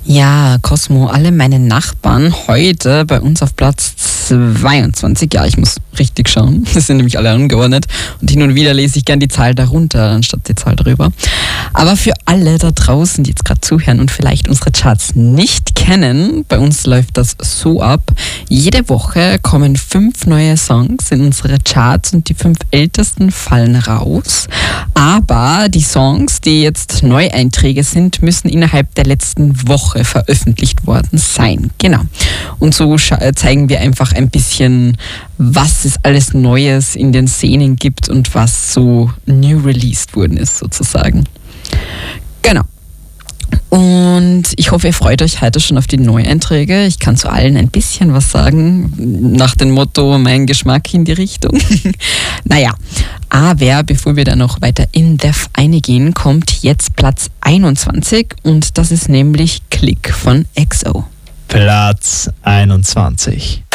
Ja, Cosmo, alle meine Nachbarn heute bei uns auf Platz 22. Ja, ich muss richtig schauen. Das sind nämlich alle angeordnet. Und hin und wieder lese ich gern die Zahl darunter, anstatt die Zahl darüber. Aber für alle da draußen, die jetzt gerade zuhören und vielleicht unsere Charts nicht kennen, bei uns läuft das so ab. Jede Woche kommen 5 neue Songs in unsere Charts und die 5 ältesten fallen raus. Aber die Songs, die jetzt Neueinträge sind, müssen innerhalb der letzten Woche veröffentlicht worden sein. Genau. Und so zeigen wir einfach ein bisschen, was es alles Neues in den Szenen gibt und was so new released worden ist, sozusagen. Genau. Und ich hoffe, ihr freut euch heute schon auf die Neueinträge. Ich kann zu allen ein bisschen was sagen, nach dem Motto, mein Geschmack in die Richtung. Naja, aber bevor wir dann noch weiter in Depth eingehen, kommt jetzt Platz 21 und das ist nämlich Click von EXO. Platz 21.